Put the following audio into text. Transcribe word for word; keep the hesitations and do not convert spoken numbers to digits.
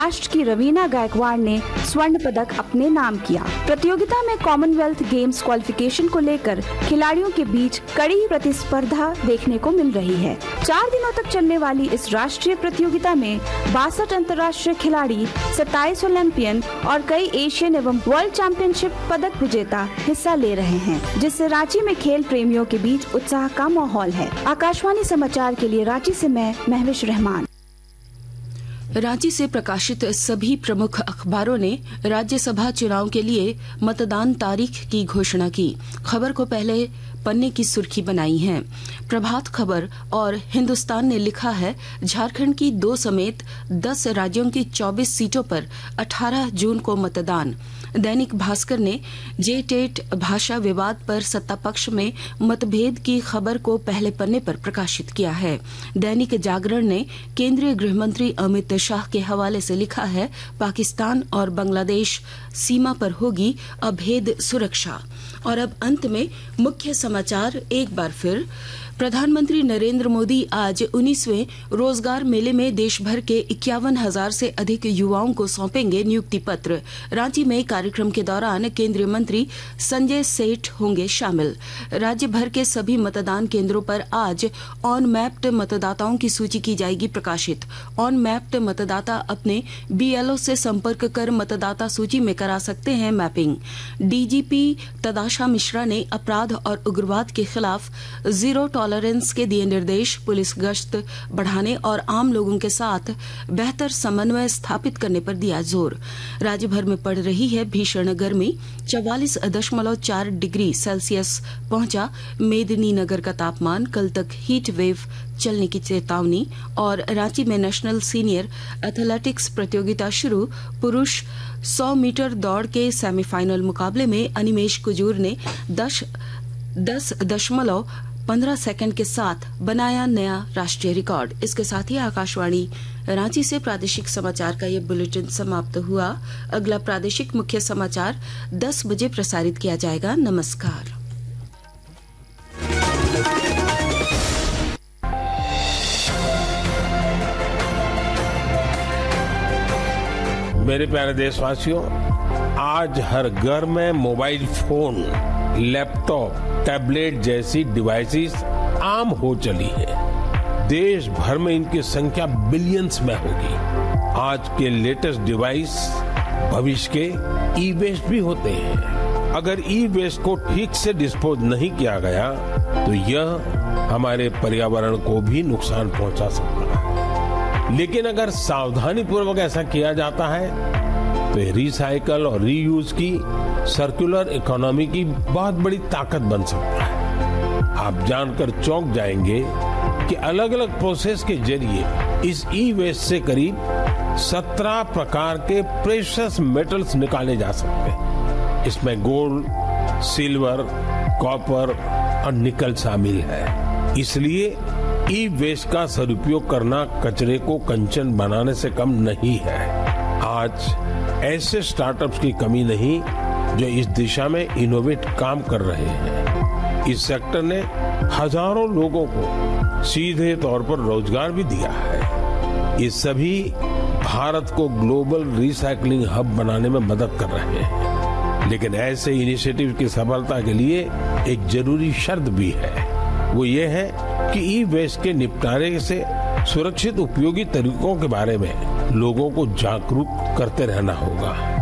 राष्ट्र की रवीना गायकवाड़ ने स्वर्ण पदक अपने नाम किया। प्रतियोगिता में कॉमनवेल्थ गेम्स क्वालिफिकेशन को लेकर खिलाड़ियों के बीच कड़ी प्रतिस्पर्धा देखने को मिल रही है। चार दिनों तक चलने वाली इस राष्ट्रीय प्रतियोगिता में बासठ अंतर्राष्ट्रीय खिलाड़ी, सत्ताईस ओलंपियन और कई एशियन एवं वर्ल्ड चैंपियनशिप पदक विजेता हिस्सा ले रहे हैं, जिससे रांची में खेल प्रेमियों के बीच उत्साह का माहौल है। आकाशवाणी समाचार के लिए रांची से मैं महविश रहमान। रांची से प्रकाशित सभी प्रमुख अखबारों ने राज्यसभा चुनाव के लिए मतदान तारीख की घोषणा की। खबर को पहले पन्ने की सुर्खी बनाई है। प्रभात खबर और हिंदुस्तान ने लिखा है, झारखंड की दो समेत दस राज्यों की चौबीस सीटों पर अठारह जून को मतदान। दैनिक भास्कर ने जे टेट भाषा विवाद पर सत्ता पक्ष में मतभेद की खबर को पहले पन्ने पर प्रकाशित किया है। दैनिक जागरण ने केंद्रीय गृह मंत्री अमित शाह के हवाले से लिखा है, पाकिस्तान और बांग्लादेश सीमा पर होगी अभेद सुरक्षा। और अब अंत में मुख्य समाचार एक बार फिर। प्रधानमंत्री नरेंद्र मोदी आज उन्नीसवें रोजगार मेले में देश भर के इक्यावन हजार से अधिक युवाओं को सौंपेंगे नियुक्ति पत्र। रांची में कार्यक्रम के दौरान केंद्रीय मंत्री संजय सेठ होंगे शामिल। राज्य भर के सभी मतदान केंद्रों पर आज ऑन मैप्ड मतदाताओं की सूची की जाएगी प्रकाशित। ऑन मैप्ड मतदाता अपने बीएलओ से संपर्क कर मतदाता सूची में करा सकते हैं मैपिंग। डीजीपी तदाशा मिश्रा ने अपराध और उग्रवाद के खिलाफ जीरो टॉलरेंस के दिए निर्देश। पुलिस गश्त बढ़ाने और आम लोगों के साथ बेहतर समन्वय स्थापित करने पर दिया जोर। राज्य भर में पड़ रही है भीषण गर्मी। चौवालीस दशमलव चार डिग्री सेल्सियस पहुंचा मेदिनीनगर का तापमान। कल तक हीट वेव चलने की चेतावनी। और रांची में नेशनल सीनियर एथलेटिक्स प्रतियोगिता शुरू। पुरुष सौ मीटर दौड़ के सेमीफाइनल मुकाबले में अनिमेश कुजूर ने दस दस दशमलव पंद्रह सेकंड के साथ बनाया नया राष्ट्रीय रिकॉर्ड। इसके साथ ही आकाशवाणी रांची से प्रादेशिक समाचार का ये बुलेटिन समाप्त हुआ। अगला प्रादेशिक मुख्य समाचार दस बजे प्रसारित किया जाएगा। नमस्कार। मेरे प्यारे देशवासियों, आज हर घर में मोबाइल फोन, लैपटॉप, टैबलेट जैसी डिवाइसेस आम हो चली है। देश भर में इनकी संख्या बिलियंस में होगी। आज के लेटेस्ट डिवाइस भविष्य के ई वेस्ट भी होते हैं। अगर ई वेस्ट को ठीक से डिस्पोज नहीं किया गया तो यह हमारे पर्यावरण को भी नुकसान पहुंचा सकता है। लेकिन अगर सावधानी पूर्वक ऐसा किया जाता है तो रिसाइकल और रीयूज की सर्कुलर इकोनॉमी की बहुत बड़ी ताकत बन सकता है। आप जानकर चौंक जाएंगे कि अलग अलग प्रोसेस के जरिए इस ई वेस्ट से करीब सत्रह प्रकार के प्रेशियस मेटल्स निकाले जा सकते हैं। इसमें गोल्ड, सिल्वर, कॉपर और निकल शामिल है। इसलिए ई वेस्ट का सदुपयोग करना कचरे को कंचन बनाने से कम नहीं है। आज ऐसे स्टार्टअप्स की कमी नहीं जो इस दिशा में इनोवेट काम कर रहे हैं। इस सेक्टर ने हजारों लोगों को सीधे तौर पर रोजगार भी दिया है। ये सभी भारत को ग्लोबल रिसाइकलिंग हब बनाने में मदद कर रहे हैं। लेकिन ऐसे इनिशिएटिव की सफलता के लिए एक जरूरी शर्त भी है। वो ये है कि ई वेस्ट के निपटारे से सुरक्षित उपयोगी तरीकों के बारे में लोगों को जागरूक करते रहना होगा।